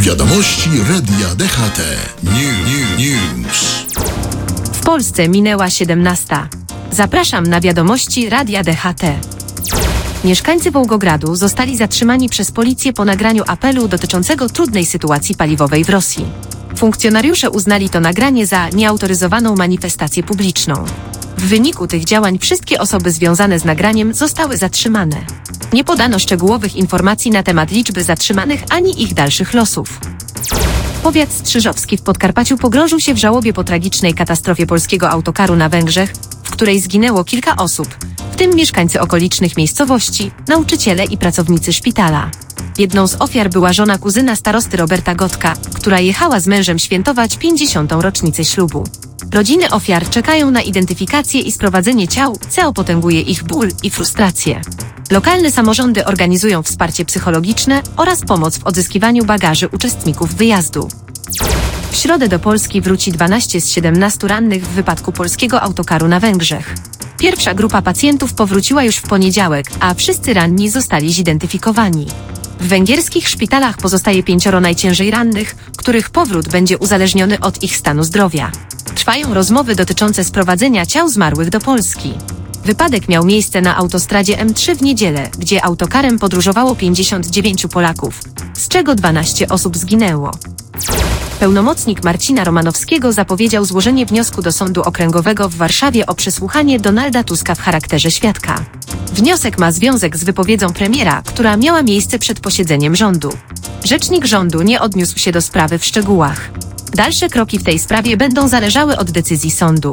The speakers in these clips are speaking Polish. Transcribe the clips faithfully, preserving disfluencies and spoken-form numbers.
Wiadomości Radia D H T. New, new, news. W Polsce minęła siedemnasta. Zapraszam na wiadomości Radia D H T. Mieszkańcy Wołgogradu zostali zatrzymani przez policję po nagraniu apelu dotyczącego trudnej sytuacji paliwowej w Rosji. Funkcjonariusze uznali to nagranie za nieautoryzowaną manifestację publiczną. W wyniku tych działań wszystkie osoby związane z nagraniem zostały zatrzymane. Nie podano szczegółowych informacji na temat liczby zatrzymanych ani ich dalszych losów. Powiat strzyżowski w Podkarpaciu pogrążył się w żałobie po tragicznej katastrofie polskiego autokaru na Węgrzech, w której zginęło kilka osób, w tym mieszkańcy okolicznych miejscowości, nauczyciele i pracownicy szpitala. Jedną z ofiar była żona kuzyna starosty Roberta Gotka, która jechała z mężem świętować pięćdziesiątą rocznicę ślubu. Rodziny ofiar czekają na identyfikację i sprowadzenie ciał, co potęguje ich ból i frustrację. Lokalne samorządy organizują wsparcie psychologiczne oraz pomoc w odzyskiwaniu bagaży uczestników wyjazdu. W środę do Polski wróci dwanaście z siedemnastu rannych w wypadku polskiego autokaru na Węgrzech. Pierwsza grupa pacjentów powróciła już w poniedziałek, a wszyscy ranni zostali zidentyfikowani. W węgierskich szpitalach pozostaje pięcioro najciężej rannych, których powrót będzie uzależniony od ich stanu zdrowia. Trwają rozmowy dotyczące sprowadzenia ciał zmarłych do Polski. Wypadek miał miejsce na autostradzie M trzy w niedzielę, gdzie autokarem podróżowało pięćdziesiąt dziewięciu Polaków, z czego dwanaście osób zginęło. Pełnomocnik Marcina Romanowskiego zapowiedział złożenie wniosku do Sądu Okręgowego w Warszawie o przesłuchanie Donalda Tuska w charakterze świadka. Wniosek ma związek z wypowiedzią premiera, która miała miejsce przed posiedzeniem rządu. Rzecznik rządu nie odniósł się do sprawy w szczegółach. Dalsze kroki w tej sprawie będą zależały od decyzji sądu.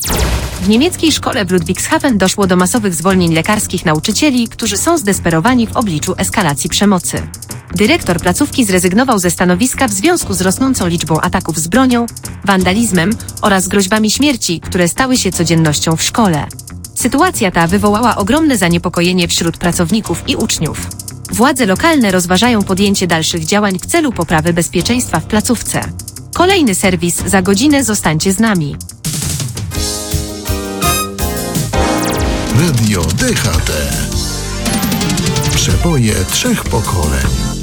W niemieckiej szkole w Ludwigshafen doszło do masowych zwolnień lekarskich nauczycieli, którzy są zdesperowani w obliczu eskalacji przemocy. Dyrektor placówki zrezygnował ze stanowiska w związku z rosnącą liczbą ataków z bronią, wandalizmem oraz groźbami śmierci, które stały się codziennością w szkole. Sytuacja ta wywołała ogromne zaniepokojenie wśród pracowników i uczniów. Władze lokalne rozważają podjęcie dalszych działań w celu poprawy bezpieczeństwa w placówce. Kolejny serwis za godzinę, zostańcie z nami. Radio D H T. Przeboje trzech pokoleń.